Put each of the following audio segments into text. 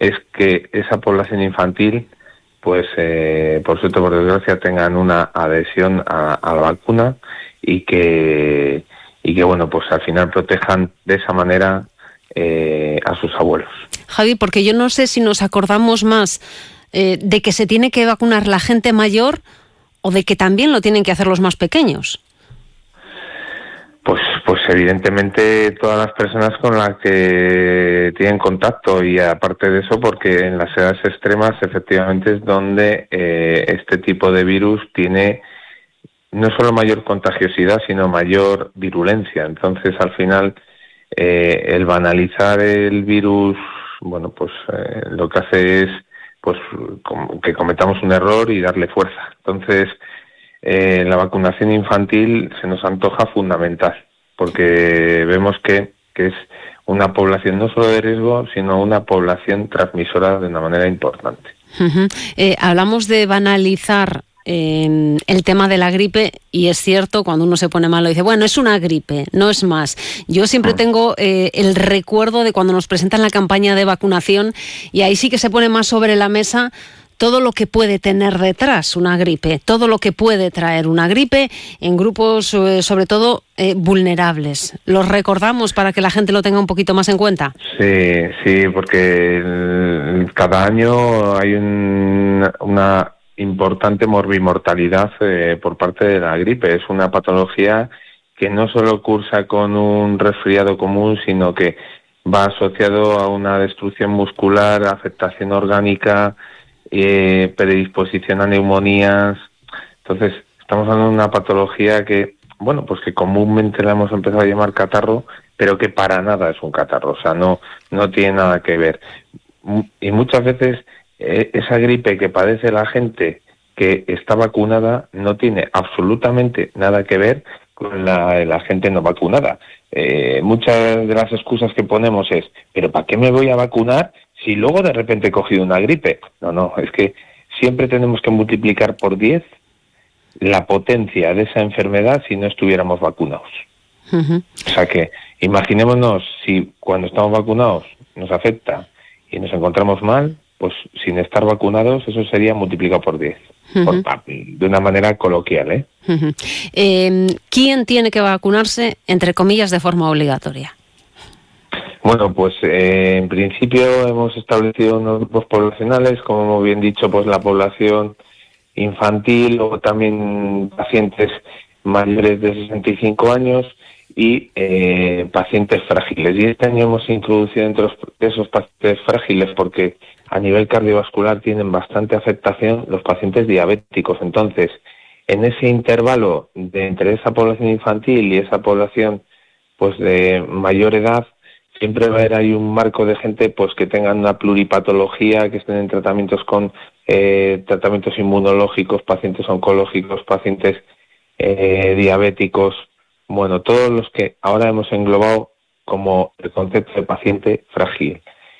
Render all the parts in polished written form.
es que esa población infantil, pues por suerte, por desgracia, tengan una adhesión a la vacuna y que bueno, pues al final protejan de esa manera a sus abuelos. Javi, porque yo no sé si nos acordamos más de que se tiene que vacunar la gente mayor o de que también lo tienen que hacer los más pequeños. Pues evidentemente todas las personas con las que tienen contacto, y aparte de eso porque en las edades extremas efectivamente es donde este tipo de virus tiene no solo mayor contagiosidad sino mayor virulencia. Entonces al final el banalizar el virus, bueno, pues lo que hace es pues que cometamos un error y darle fuerza. Entonces la vacunación infantil se nos antoja fundamental, porque vemos que es una población no solo de riesgo, sino una población transmisora de una manera importante. Uh-huh. Hablamos de banalizar el tema de la gripe, y es cierto, cuando uno se pone malo dice, bueno, es una gripe, no es más. Yo siempre tengo el recuerdo de cuando nos presentan la campaña de vacunación, y ahí sí que se pone más sobre la mesa todo lo que puede tener detrás una gripe, todo lo que puede traer una gripe en grupos sobre todo vulnerables. ¿Los recordamos para que la gente lo tenga un poquito más en cuenta? Sí, porque cada año hay una importante morbimortalidad por parte de la gripe. Es una patología que no solo cursa con un resfriado común, sino que va asociado a una destrucción muscular, afectación orgánica, predisposición a neumonías. Entonces estamos hablando de una patología que, bueno, pues que comúnmente la hemos empezado a llamar catarro, pero que para nada es un catarro, o sea, no tiene nada que ver. Y muchas veces esa gripe que padece la gente que está vacunada no tiene absolutamente nada que ver con la gente no vacunada. Muchas de las excusas que ponemos es, ¿pero para qué me voy a vacunar si luego de repente he cogido una gripe? No, es que siempre tenemos que multiplicar por 10 la potencia de esa enfermedad si no estuviéramos vacunados. Uh-huh. O sea que imaginémonos si cuando estamos vacunados nos afecta y nos encontramos mal, pues sin estar vacunados eso sería multiplicado por 10. Uh-huh. De una manera coloquial, ¿eh? Uh-huh. ¿Quién tiene que vacunarse, entre comillas, de forma obligatoria? Bueno, pues en principio hemos establecido unos grupos poblacionales, como hemos bien dicho, pues la población infantil o también pacientes mayores de 65 años y pacientes frágiles. Y este año hemos introducido entre esos pacientes frágiles porque a nivel cardiovascular tienen bastante afectación los pacientes diabéticos. Entonces, en ese intervalo de entre esa población infantil y esa población pues de mayor edad, siempre va a haber ahí un marco de gente pues que tengan una pluripatología, que estén en tratamientos con tratamientos inmunológicos, pacientes oncológicos, pacientes diabéticos, bueno, todos los que ahora hemos englobado como el concepto de paciente frágil.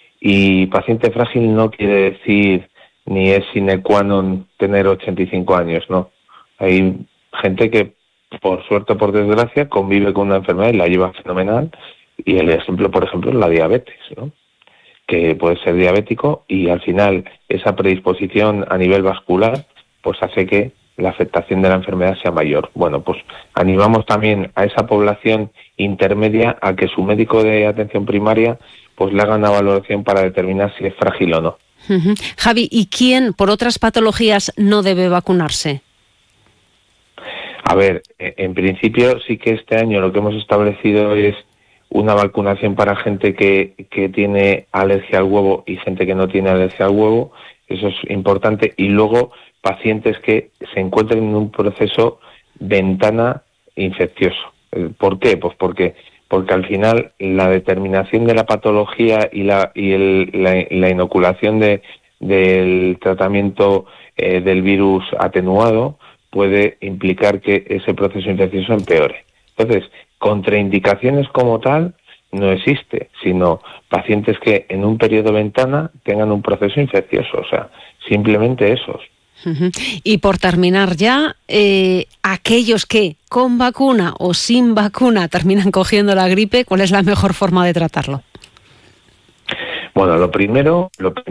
Y paciente frágil no quiere decir ni es sine qua non tener 85 años, no. Hay gente que por suerte o por desgracia convive con una enfermedad y la lleva fenomenal. Y el ejemplo, por ejemplo, es la diabetes, ¿no? Que puede ser diabético y al final esa predisposición a nivel vascular pues hace que la afectación de la enfermedad sea mayor. Bueno, pues animamos también a esa población intermedia a que su médico de atención primaria pues le haga una valoración para determinar si es frágil o no. Uh-huh. Javi, ¿y quién por otras patologías no debe vacunarse? A ver, en principio sí que este año lo que hemos establecido es una vacunación para gente que tiene alergia al huevo y gente que no tiene alergia al huevo, eso es importante, y luego pacientes que se encuentren en un proceso ventana infeccioso. ¿Por qué? Pues porque al final la determinación de la patología y la inoculación del tratamiento del virus atenuado puede implicar que ese proceso infeccioso empeore. Entonces, contraindicaciones como tal no existe, sino pacientes que en un periodo ventana tengan un proceso infeccioso, o sea, simplemente esos. Uh-huh. Y por terminar ya, aquellos que con vacuna o sin vacuna terminan cogiendo la gripe, ¿cuál es la mejor forma de tratarlo? Bueno, lo primero